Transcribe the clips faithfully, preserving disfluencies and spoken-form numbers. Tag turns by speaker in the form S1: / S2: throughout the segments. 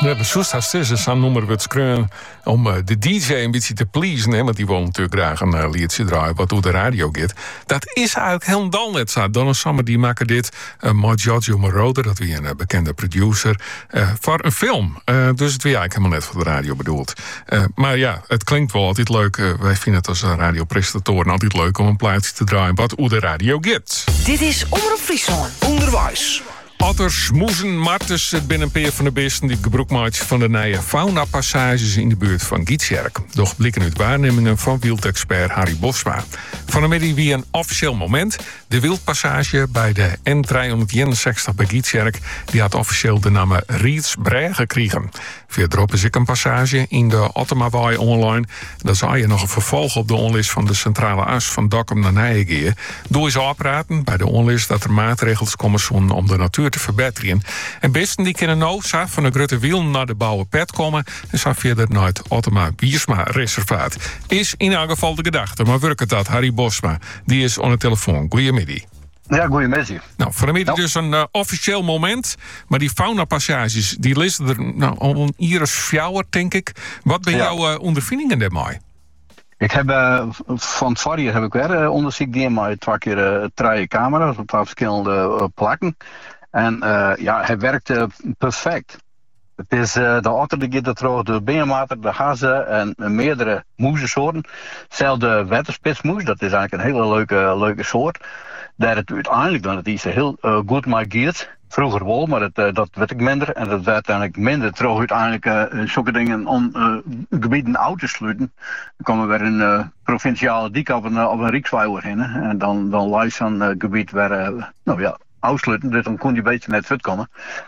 S1: Ja, precies, dat is zo'n nummer wat schreeuwen om uh, de D J een beetje te pleasen. Hè, want die wil natuurlijk graag een uh, liedje draaien wat door de radio gaat. Dat is eigenlijk helemaal net zo. Donald Summer die maken dit uh, met Giorgio Moroder, dat wie een uh, bekende producer, uh, voor een film. Uh, dus het weer eigenlijk helemaal net voor de radio bedoeld. Uh, maar ja, het klinkt wel altijd leuk. Uh, wij vinden het als uh, radiopresentatoren altijd leuk om een plaatje te draaien wat hoe de radio gaat.
S2: Dit is Omroep Friesland.
S3: Onderwijs.
S1: Otters, moezen, martens, het binnen een peer van de beesten die gebruik maken van de nieuwe fauna-passages in de buurt van Gietjerk. Doch blikken uit waarnemingen van wildexpert Harry Bosma. Vanmiddag wie een officieel moment. De wildpassage bij de N driehonderdeenenzestig bij Gietjerk die had officieel de naam Rietsbrei gekregen. Verderop is ik een passage in de Ottomawaai online. Dan zou je nog een vervolg op de onlist van de centrale as van Dokkum naar Nijengeer. Door eens afpraten bij de onlist dat er maatregels komen zo'n om de natuur te verbeteren. En besten die kunnen nou zo van de Grutte Wiel naar de Bouwe Pet komen en zo verder naar het Ottoma Wiersma reservaat. Is in elk geval de gedachte, maar werkt het dat Harry Bosma, die is aan de telefoon. Goedemiddag.
S4: Ja, goedemiddag.
S1: Nou, vanmiddag
S4: nou.
S1: dus een uh, officieel moment, maar die fauna-passages, die lezen er nou, al een iris fjouwer, denk ik. Wat ben
S4: ja.
S1: jouw uh, ondervindingen daarmee?
S4: Ik heb uh, van het vorige heb ik weer uh, onderzoek gedaan, maar twee keer uh, drie camera's op verschillende uh, plakken. En uh, ja, hij werkte perfect. Het is uh, de otter die gaat er terug, de beenmater, de hazen en uh, meerdere moezensoorten. Zelfs de wetterspitsmoes, dat is eigenlijk een hele leuke, leuke soort. Daar het uiteindelijk dan het is heel uh, goed mee gaat. Vroeger wel, maar het, uh, dat werd ik minder. En dat werd eigenlijk minder terug uiteindelijk uh, zulke dingen om uh, gebieden uit te sluiten. Dan komen we weer een uh, provinciale dik op een, op een Rijksweiler heen. En dan, dan lijst zo'n uh, gebied weer, uh, nou ja, uitsluiten. Dus dan kon die een beetje net uitkomen.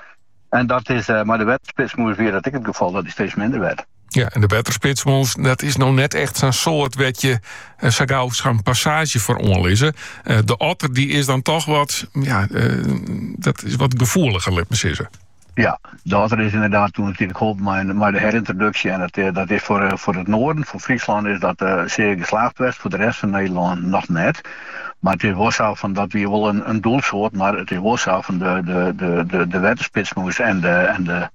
S4: En dat is, uh, maar de wetterspitsmoes weer dat ik het geval dat die steeds minder werd.
S1: Ja, en de wetterspitsmoes, dat is nou net echt zo'n soort wat je uh, zo gauw zo'n passage voor onlezen. Uh, de otter die is dan toch wat, ja, uh, dat is wat gevoeliger, laat me zeggen.
S4: Ja, de otter is inderdaad toen natuurlijk geholpen met, met de herintroductie. En dat, dat is voor, uh, voor het noorden, voor Friesland is dat uh, zeer geslaagd geweest. Voor de rest van Nederland nog net. Maar het is wel zo van dat we wel een, een doelsoort, maar het is wel zo van de, de, de, de, de wetterspitsmoes en de, en de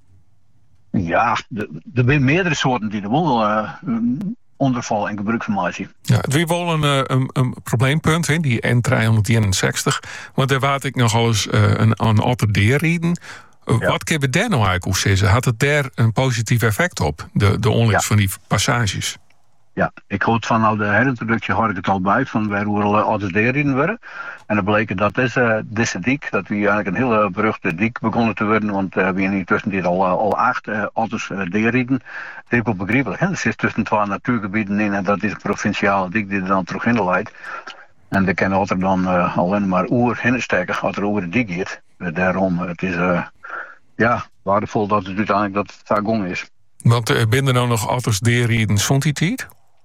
S4: ja, er zijn meerdere soorten die er wel uh, onderval en gebruik van maken.
S1: Ja, het is wel een, een, een probleempunt, hè, die N driehonderdeenenzestig. Want daar waard ik nogal eens uh, een, een otter deerrieden. Uh,
S4: ja.
S1: Wat kun je daar nou eigenlijk op zeggen? Had het daar een positief effect op, de, de onlist ja. van die passages?
S4: Ja, ik hoorde van nou de herintroductie hoorde ik het al bij van waar we altijd deerrieden worden. En dan bleek dat deze, deze dik, dat we eigenlijk een hele beruchte dik begonnen te worden, want uh, we hebben intussen dit al, al acht uh, auto's uh, deerrieden. Dat is ook begrijpelijk, hè? Dus er zit tussen twee natuurgebieden in en dat is een provinciale dik die er dan terug in leidt. En dan kan er dan uh, alleen maar oer hinsteken als er over de dik gaat. Uh, daarom, het is uh, ja, waardevol dat het uiteindelijk dat het daar gong is.
S1: Want uh, binnen nou nog auto's deerrieden zond die tijd?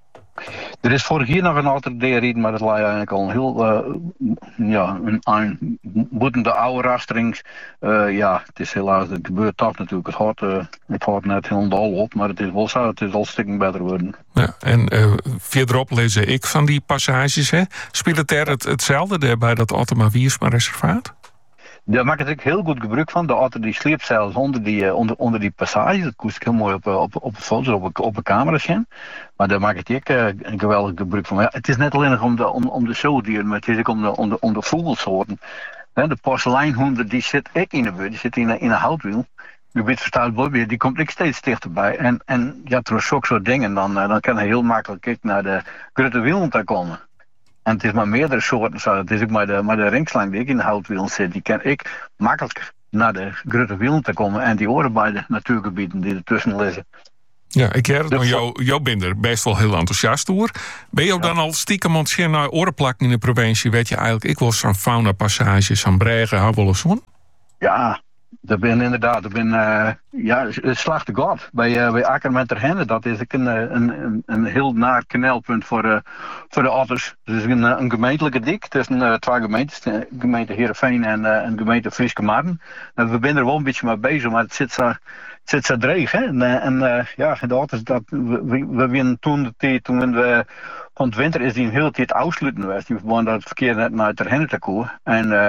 S4: Er is vorig jaar nog een auto deerrieden, maar dat lijkt eigenlijk al een heel uh, ja, een, een boetende oude rastering. Uh, ja, het is helaas, het gebeurt toch natuurlijk. Het houdt, uh, het houdt net helemaal op, maar het is wel zo, het is al een stukje beter worden.
S1: Ja, en uh, verderop lees ik van die passages, hè? Speelt het er het, hetzelfde bij dat Ottoma Wiersma reservaat?
S4: Daar maak ik heel goed gebruik van. De auto die sliep zelfs onder die, uh, onder, onder die passage. Dat koest ik heel mooi op, op, op een foto, op, op een camera zien. Maar daar maak ik uh, een geweldig gebruik van. Ja, het is net alleen om de, om, om de zoodieren, maar het is ook om de, om de, om de vogelsoorten. He, de porseleinhoender die zit ik in de buurt, die zit in een, in een houtwiel. Je weet verstaat wel weer, die komt ik steeds dichterbij. En, en ja, door zulke soort dingen, dan, uh, dan kan hij heel makkelijk naar de grote wielen te komen. En het is maar meerdere soorten. Zo. Het is ook maar de, maar de ringslang die ik in de houtwiel zit. Die kan ik makkelijk naar de grote wielen te komen. En die horen bij de natuurgebieden die ertussen liggen.
S1: Ja, ik heb het dus, jou, jou bent er best wel heel enthousiast over. Ben je ja. dan al stiekem aan het naar orenplakken in de provincie? Weet je eigenlijk, ik wil zo'n fauna-passage, zo'n bregen, hou wel eens zo'n?
S4: Ja, dat ben inderdaad. Dat ben uh, ja, slag de god bij, uh, bij Akkerman ter Henne. Dat is een, een, een, een heel naar knelpunt voor, uh, voor de otters. Dus een, een gemeentelijke dik tussen uh, twee gemeentes, de gemeente Heerenveen en uh, een gemeente Frieske Maarten. Uh, we zijn er wel een beetje mee bezig, maar het zit zo, het zit zo dreig. Hè? En, uh, en uh, ja, de otters, dat, we, we, we winnen toen de tijd, toen we van het winter is die een hele tijd uitsluiten geweest. Die verbonden dat het verkeer net naar ter Henne te komen. En uh,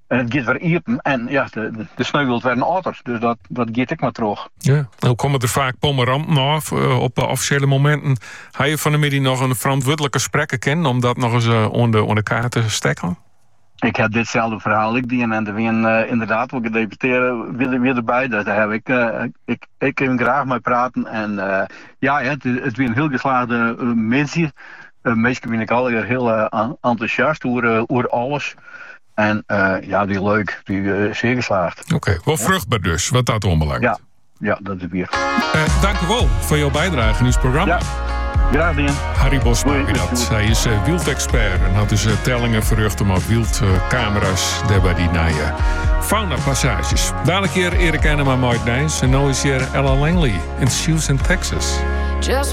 S4: En het gaat weer iepen. En ja, de, de, de sneuvelt weer een otter. Dus dat, dat gaat ik maar terug.
S1: Ja, nou komen er vaak pommerampen af uh, op uh, officiële momenten. Ga je van de middag nog een verantwoordelijke gesprekken kennen om dat nog eens uh, onder, onder kaart te stekken?
S4: Ik heb ditzelfde verhaal ik die en er weer uh, inderdaad wil gedeputeerd weer, weer erbij. Daar heb ik, uh, ik, ik kan graag mee praten. En uh, ja, het, het weer een heel geslaagde uh, missie. Uh, meestal ben ik alweer heel uh, enthousiast over, uh, over alles. En uh, ja, die leuk, die uh, zeer geslaagd.
S1: Oké, okay, wel vruchtbaar dus, wat dat onbelangt.
S4: Ja, ja, dat is weer.
S1: Uh, dank u wel voor jouw bijdrage in ons programma.
S4: Ja. Graag gedaan.
S1: Harry Bosma, dat. Hij is uh, wildexpert en had dus uh, tellingen verrucht om op wildcamera's uh, bij die naaie fauna-passages. Dadelijk keer Erik Enema Mike Nijs en nu is hier Ella Langley in Houston, Texas. Just